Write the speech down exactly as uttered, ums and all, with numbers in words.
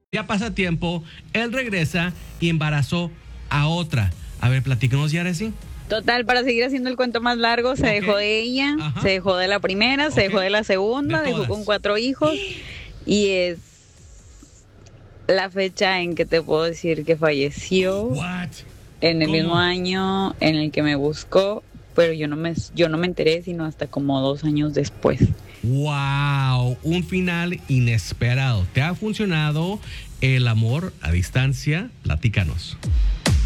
Ya pasa tiempo, él regresa y embarazó a otra. A ver, platícanos, Yaresi. Total, para seguir haciendo el cuento más largo, se Okay. dejó de ella, Ajá. se dejó de la primera, Okay. se dejó de la segunda, De dejó todas. con cuatro hijos y es la fecha en que te puedo decir que falleció, What? en el ¿Cómo? mismo año en el que me buscó, pero yo no me, yo no me enteré sino hasta como dos años después. Wow, un final inesperado. ¿Te ha funcionado el amor a distancia? Platícanos.